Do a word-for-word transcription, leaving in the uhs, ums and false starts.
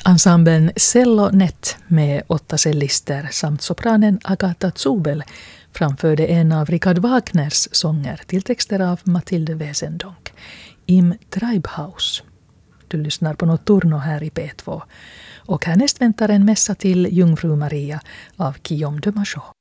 Ensemblen Cellonet med åtta cellister samt sopranen Agata Zubel framförde en av Richard Wagners sånger till texter av Mathilde Wesendonck, Im Treibhaus. Du lyssnar på Notturno här i P två. Och härnäst väntar en mässa till Jungfru Maria av Guillaume de Machaut.